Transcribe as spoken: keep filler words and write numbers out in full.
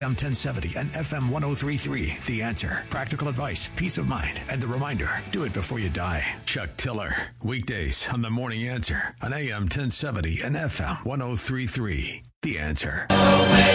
A M ten seventy and F M one oh three point three. The Answer. Practical advice, peace of mind, and the reminder, do it before you die. Chuck Tiller. Weekdays on The Morning Answer on A M ten seventy and F M one oh three point three. The Answer.